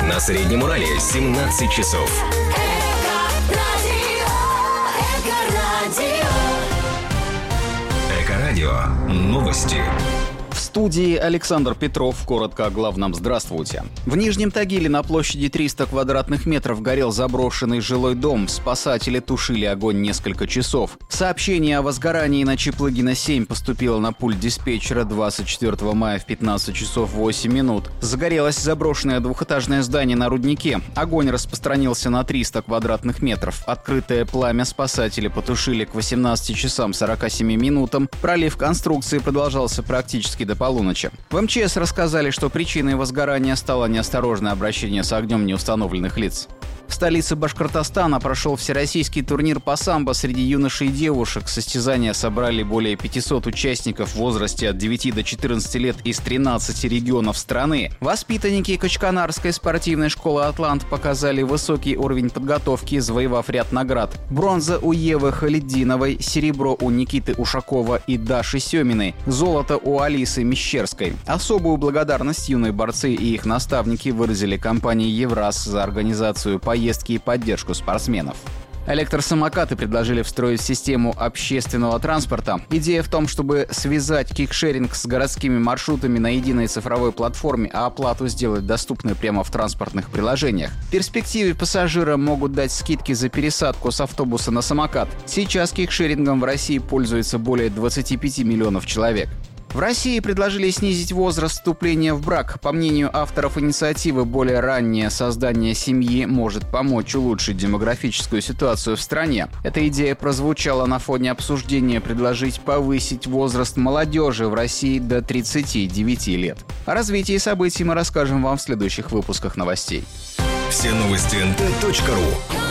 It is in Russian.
На Среднем Урале 17 часов. Эко-радио. Новости. В студии Александр Петров. Коротко о главном. Здравствуйте. В Нижнем Тагиле на площади 300 квадратных метров горел заброшенный жилой дом. Спасатели тушили огонь несколько часов. Сообщение о возгорании на Чаплыгина 7 поступило на пульт диспетчера 24 мая в 15 часов 8 минут. Загорелось заброшенное двухэтажное здание на Руднике. Огонь распространился на 300 квадратных метров. Открытое пламя спасатели потушили к 18 часам 47 минутам. Пролив конструкции продолжался практически до полуночи. В МЧС рассказали, что причиной возгорания стало неосторожное обращение с огнем неустановленных лиц. В столице Башкортостана прошел всероссийский турнир по самбо среди юношей и девушек. Состязания собрали более 500 участников в возрасте от 9 до 14 лет из 13 регионов страны. Воспитанники Качканарской спортивной школы «Атлант» показали высокий уровень подготовки, завоевав ряд наград. Бронза у Евы Халиддиновой, серебро у Никиты Ушакова и Даши Семиной, золото у Алисы Мещерской. Особую благодарность юные борцы и их наставники выразили компании «Евраз» за организацию поездки и поддержку спортсменов. Электросамокаты предложили встроить в систему общественного транспорта. Идея в том, чтобы связать кикшеринг с городскими маршрутами на единой цифровой платформе, а оплату сделать доступной прямо в транспортных приложениях. В перспективе пассажирам могут дать скидки за пересадку с автобуса на самокат. Сейчас кикшерингом в России пользуется более 25 миллионов человек. В России предложили снизить возраст вступления в брак. По мнению авторов инициативы, более раннее создание семьи может помочь улучшить демографическую ситуацию в стране. Эта идея прозвучала на фоне обсуждения предложить повысить возраст молодежи в России до 39 лет. О развитии событий мы расскажем вам в следующих выпусках новостей. Все новости nt.ru.